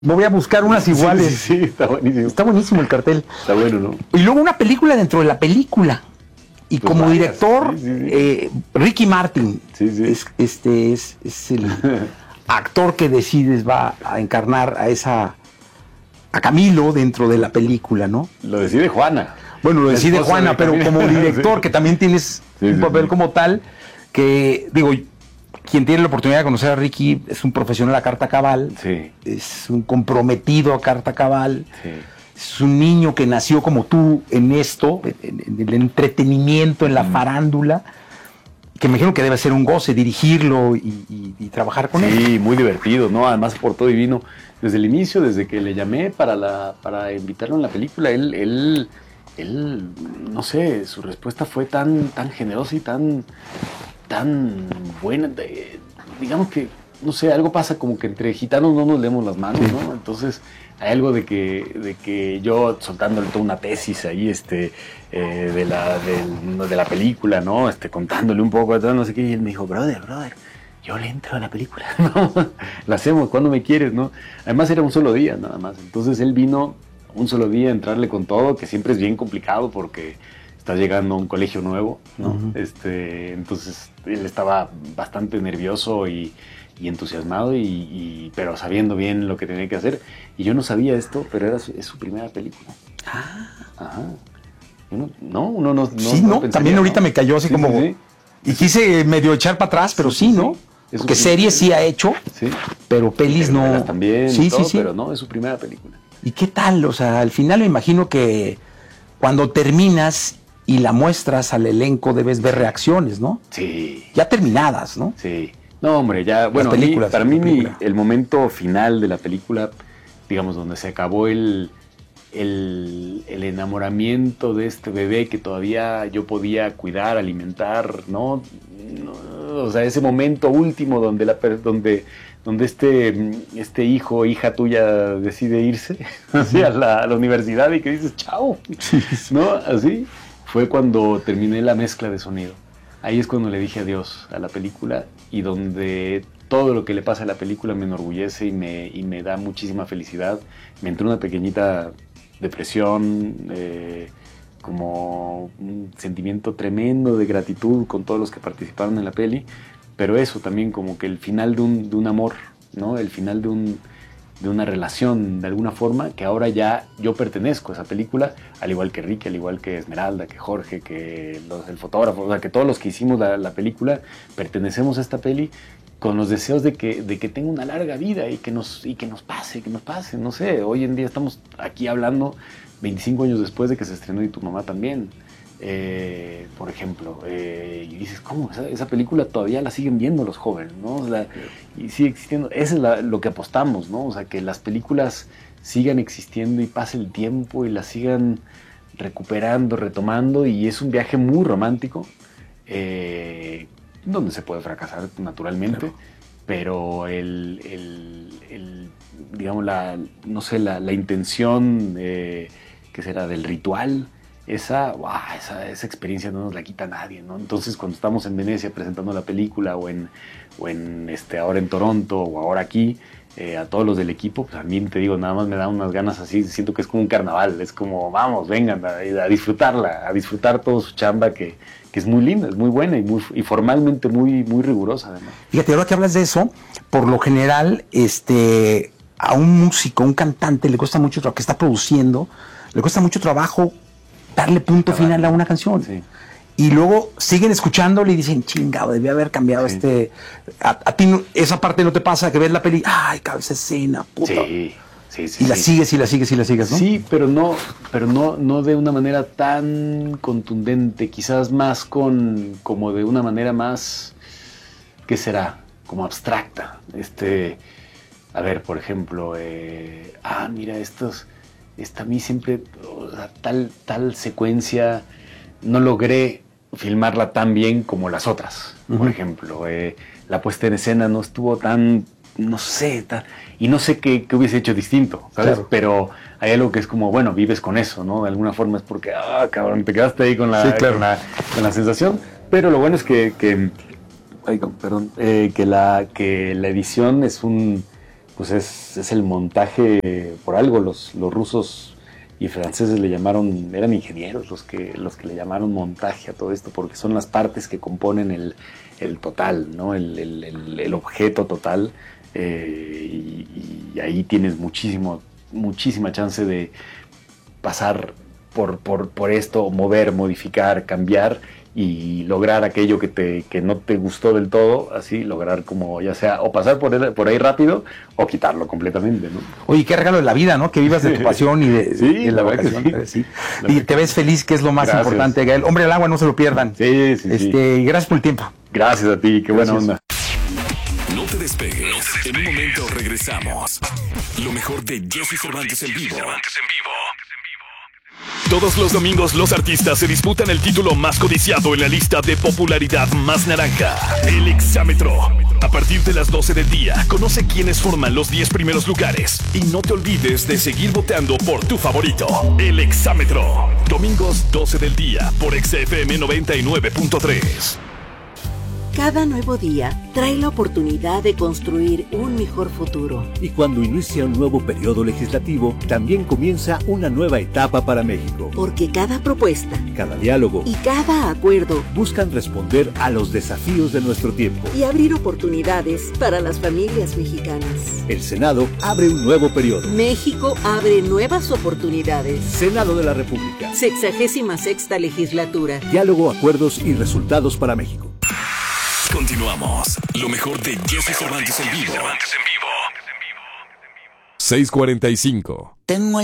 Me voy a buscar unas iguales. Sí, está buenísimo. Está buenísimo el cartel. Está bueno, ¿no? Y luego una película dentro de la película. Y Pues como varias, director, sí. Ricky Martin Sí. es el actor que decides va a encarnar a Camilo dentro de la película, ¿no? Lo decide Juana. Bueno, lo decide Esposa Juana, de pero Camilo. como director, Sí. que también tienes un papel como tal, que digo, quien tiene la oportunidad de conocer a Ricky es un profesional a carta cabal, Sí. es un comprometido a carta cabal, Sí. es un niño que nació como tú en esto, en el entretenimiento, en la farándula, que me imagino que debe ser un goce dirigirlo y trabajar con él. Sí, muy divertido, ¿no? Además portó divino. Desde el inicio, desde que le llamé para invitarlo en la película, él, no sé, su respuesta fue tan generosa y tan buena. Digamos que, no sé, algo pasa como que entre gitanos no nos leemos las manos, ¿no? Entonces hay algo de que yo soltándole toda una tesis ahí, de la película, ¿no? Contándole un poco, no sé qué, y él me dijo, brother, yo le entro a la película, ¿no? La hacemos, cuando me quieres, ¿no? Además era un solo día, nada más. Entonces él vino un solo día a entrarle con todo, que siempre es bien complicado porque estás llegando a un colegio nuevo, ¿no? Uh-huh. Entonces él estaba bastante nervioso y entusiasmado, pero sabiendo bien lo que tenía que hacer. Y yo no sabía esto, pero es su primera película. Ajá. Uno no Sí, ¿no? pensaría, También ahorita me cayó así sí, como... sí. Y quise medio echar para atrás, pero sí, ¿no? Porque series sí ha hecho, sí, pero pelis no. También, sí, todo, sí. Pero no, es su primera película. ¿Y qué tal? O sea, al final me imagino que cuando terminas y la muestras al elenco debes ver reacciones, ¿no? Sí. Ya terminadas, ¿no? Sí. No, hombre, ya, bueno, películas, para mí el momento final de la película, digamos, donde se acabó el enamoramiento de este bebé que todavía yo podía cuidar, alimentar, ¿no? O sea, ese momento último donde este hijo o hija tuya decide irse así a la universidad y que dices chao, ¿no? Así fue cuando terminé la mezcla de sonido. Ahí es cuando le dije adiós a la película y donde todo lo que le pasa a la película me enorgullece y me da muchísima felicidad. Me entró una pequeñita depresión, como un sentimiento tremendo de gratitud con todos los que participaron en la peli, pero eso también como que el final de un amor, ¿no? El final de una relación de alguna forma, que ahora ya yo pertenezco a esa película, al igual que Ricky, al igual que Esmeralda, que Jorge, que el fotógrafo, o sea, que todos los que hicimos la película pertenecemos a esta peli con los deseos de que tenga una larga vida y que nos pase, no sé, hoy en día estamos aquí hablando 25 años después de que se estrenó Y tu mamá también, por ejemplo, y dices, ¿cómo? Esa película todavía la siguen viendo los jóvenes, ¿no? O sea, y sigue existiendo, eso es lo que apostamos, ¿no? O sea, que las películas sigan existiendo y pase el tiempo y las sigan recuperando, retomando, y es un viaje muy romántico, donde se puede fracasar naturalmente, claro. Pero digamos, no sé, la intención, que será del ritual, esa experiencia no nos la quita nadie, ¿no? Entonces cuando estamos en Venecia presentando la película o en ahora en Toronto o ahora aquí, a todos los del equipo, pues a mí te digo, nada más me da unas ganas así, siento que es como un carnaval, es como vamos, vengan a disfrutarla, a disfrutar todo su chamba que es muy linda, es muy buena y formalmente muy rigurosa además. Fíjate, ahora que hablas de eso, por lo general, a un músico, un cantante, le cuesta mucho trabajo, que está produciendo, le cuesta mucho trabajo darle punto final a una canción. Sí. Y luego siguen escuchándole y dicen, chingado, debía haber cambiado sí. A ti esa parte no te pasa, que ves la peli, ay, cabeza escena, puta. Sí. Y la sigues, ¿no? Sí, pero no de una manera tan contundente, quizás más como de una manera más, ¿qué será? Como abstracta. A ver, por ejemplo, mira, a mí siempre, o sea, tal secuencia, no logré filmarla tan bien como las otras. Uh-huh. Por ejemplo, la puesta en escena no estuvo tan, no sé, y no sé qué hubiese hecho distinto, ¿sabes? Claro. Pero hay algo que es como, bueno, vives con eso, ¿no? De alguna forma es porque, cabrón, te quedaste ahí con la sensación. Pero lo bueno es que la edición es un pues es el montaje, por algo los rusos y franceses le llamaron, eran ingenieros los que le llamaron montaje a todo esto, porque son las partes que componen el total, ¿no? El objeto total, y ahí tienes muchísima chance de pasar por esto, mover, modificar, cambiar y lograr aquello que no te gustó del todo, así lograr como ya sea o pasar por ahí rápido o quitarlo completamente, ¿no? Oye, qué regalo de la vida, ¿no? Que vivas de tu pasión y sí, de la vocación. Sí. Y te ves feliz, que es lo más importante, Gael. Hombre al agua, no se lo pierdan. Sí. Y gracias por el tiempo. Gracias a ti, qué buena onda. No te despegues. En un momento regresamos. Lo mejor de Jesse Cervantes en vivo. Todos los domingos los artistas se disputan el título más codiciado en la lista de popularidad más naranja, el Exámetro. A partir de las 12 del día, conoce quiénes forman los 10 primeros lugares. Y no te olvides de seguir votando por tu favorito, el Exámetro. Domingos 12 del día por XFM 99.3. Cada nuevo día trae la oportunidad de construir un mejor futuro. Y cuando inicia un nuevo periodo legislativo, también comienza una nueva etapa para México. Porque cada propuesta, cada diálogo y cada acuerdo buscan responder a los desafíos de nuestro tiempo y abrir oportunidades para las familias mexicanas. El Senado abre un nuevo periodo. México abre nuevas oportunidades. Senado de la República. 66ª legislatura. Diálogo, acuerdos y resultados para México. Continuamos. Lo mejor de Jesse Cervantes en vivo. 6:45. Tengo